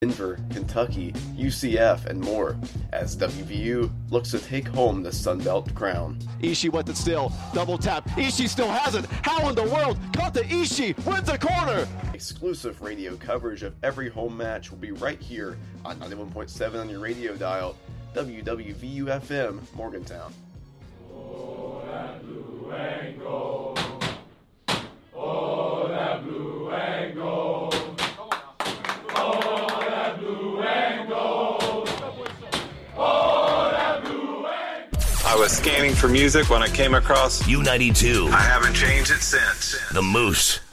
Denver, Kentucky, UCF, and more, as WVU looks to take home the Sun Belt crown. Ishii with it still, double tap, Ishii still has it, how in the world, caught the Ishii, wins the corner! Exclusive radio coverage of every home match will be right here on 91.7 on your radio dial, WWVU-FM, Morgantown. Oh, that blue and gold. Oh, that blue and gold. Oh, that blue and gold. Oh, that blue and gold. I was scanning for music when I came across U92. I haven't changed it since. The Moose.